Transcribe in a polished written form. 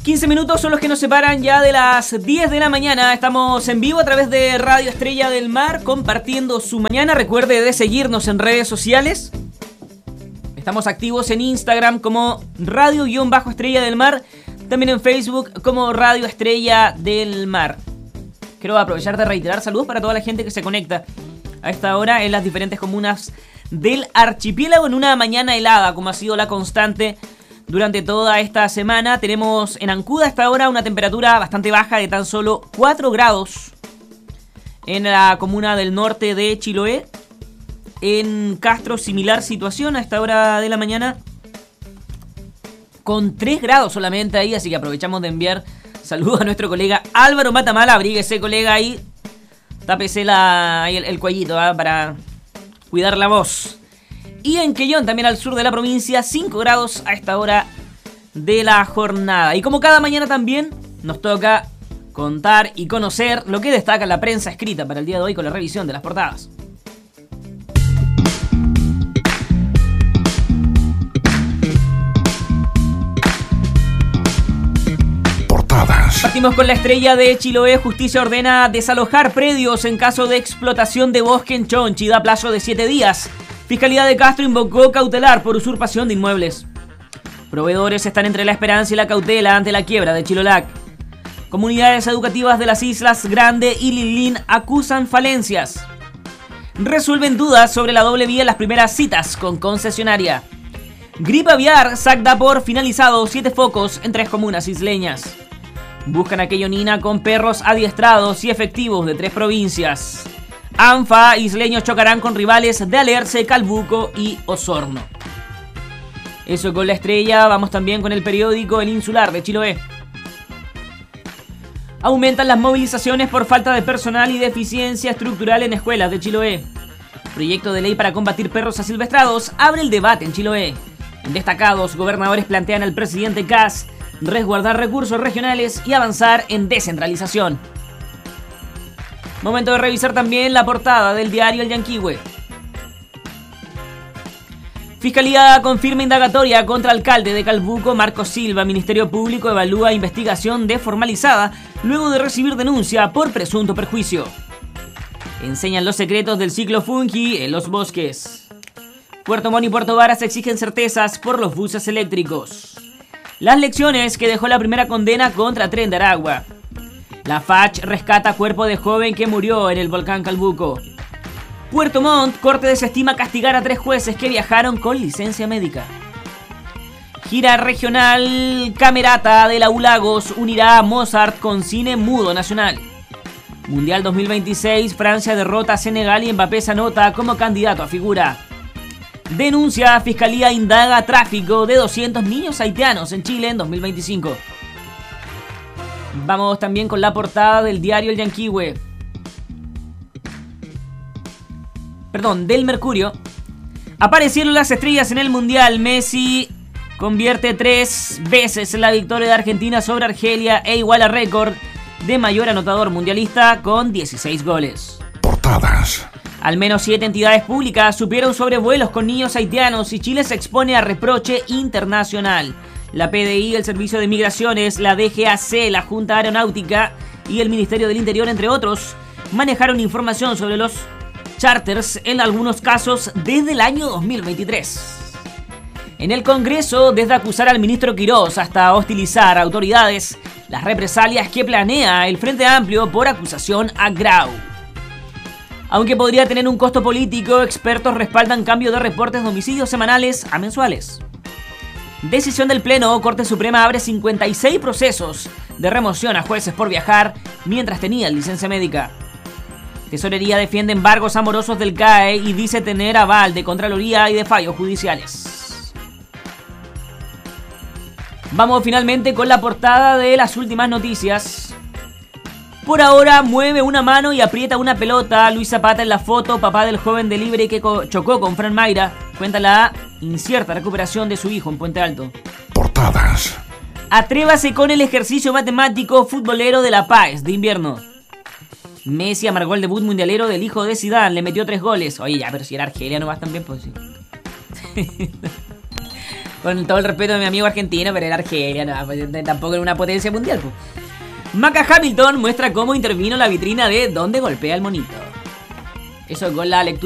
15 minutos son los que nos separan ya de las 10 de la mañana. Estamos en vivo a través de Radio Estrella del Mar, compartiendo su mañana. Recuerde de seguirnos en redes sociales. Estamos activos en Instagram como Radio-Estrella del Mar. También en Facebook como Radio Estrella del Mar. Quiero aprovechar de reiterar saludos para toda la gente que se conecta a esta hora en las diferentes comunas del archipiélago en una mañana helada, como ha sido la constante durante toda esta semana. Tenemos en Ancuda hasta ahora una temperatura bastante baja de tan solo 4 grados en la comuna del norte de Chiloé. En Castro, similar situación a esta hora de la mañana, con 3 grados solamente ahí, así que aprovechamos de enviar saludos a nuestro colega Álvaro Matamala. Abríguese, colega, ahí. Tápese ahí el cuellito, para cuidar la voz. Y en Quellón, también al sur de la provincia, 5 grados a esta hora de la jornada. Y como cada mañana también nos toca contar y conocer lo que destaca la prensa escrita para el día de hoy con la revisión de las portadas. Partimos con La Estrella de Chiloé. Justicia ordena desalojar predios en caso de explotación de bosque en Chonchi. Da plazo de 7 días. Fiscalía de Castro invocó cautelar por usurpación de inmuebles. Proveedores están entre la esperanza y la cautela ante la quiebra de Chilolac. Comunidades educativas de las Islas Grande y Lilín acusan falencias. Resuelven dudas sobre la doble vía en las primeras citas con concesionaria. Gripe aviar, SAC da por finalizado 7 focos en 3 comunas isleñas. Buscan a Quellonina con perros adiestrados y efectivos de 3 provincias. ANFA, isleños chocarán con rivales de Alerce, Calbuco y Osorno. Eso con La Estrella. Vamos también con el periódico El Insular de Chiloé. Aumentan las movilizaciones por falta de personal y deficiencia estructural en escuelas de Chiloé. Proyecto de ley para combatir perros asilvestrados abre el debate en Chiloé. En destacados, gobernadores plantean al presidente Kast resguardar recursos regionales y avanzar en descentralización. Momento de revisar también la portada del diario El Yanquihue. Fiscalía confirma indagatoria contra alcalde de Calbuco, Marcos Silva. Ministerio Público evalúa investigación desformalizada luego de recibir denuncia por presunto perjuicio. Enseñan los secretos del ciclo fungi en los bosques. Puerto Montt y Puerto Varas exigen certezas por los buses eléctricos. Las lecciones que dejó la primera condena contra Tren de Aragua. La FACH rescata cuerpo de joven que murió en el volcán Calbuco. Puerto Montt, Corte desestima castigar a 3 jueces que viajaron con licencia médica. Gira regional Camerata de la U-Lagos unirá a Mozart con cine mudo nacional. Mundial 2026, Francia derrota a Senegal y Mbappé se anota como candidato a figura. Denuncia, Fiscalía indaga tráfico de 200 niños haitianos en Chile en 2025. Vamos también con la portada del diario El Yanquihue. Del Mercurio. Aparecieron las estrellas en el Mundial. Messi convierte 3 veces la victoria de Argentina sobre Argelia e iguala récord de mayor anotador mundialista con 16 goles. Portadas. Al menos 7 entidades públicas supieron sobrevuelos con niños haitianos y Chile se expone a reproche internacional. La PDI, el Servicio de Migraciones, la DGAC, la Junta Aeronáutica y el Ministerio del Interior, entre otros, manejaron información sobre los charters en algunos casos desde el año 2023. En el Congreso, desde acusar al ministro Quirós hasta hostilizar a autoridades, las represalias que planea el Frente Amplio por acusación a Grau. Aunque podría tener un costo político, expertos respaldan cambio de reportes de homicidios semanales a mensuales. Decisión del Pleno, Corte Suprema abre 56 procesos de remoción a jueces por viajar mientras tenían licencia médica. Tesorería defiende embargos amorosos del CAE y dice tener aval de Contraloría y de fallos judiciales. Vamos finalmente con la portada de las últimas noticias. Por ahora mueve una mano y aprieta una pelota. Luis Zapata en la foto, papá del joven de Libre que chocó con Fran Mayra. Cuenta la incierta recuperación de su hijo en Puente Alto. Portadas. Atrévase con el ejercicio matemático futbolero de la PAES de invierno. Messi amargó el debut mundialero del hijo de Zidane, le metió 3 goles. Oye, ya, pero si era Argelia nomás también, pues sí. Con todo el respeto de mi amigo argentino, pero era Argelia, no, pues, tampoco era una potencia mundial. Pues. Maca Hamilton muestra cómo intervino la vitrina de Donde golpea el monito. Eso con la lectura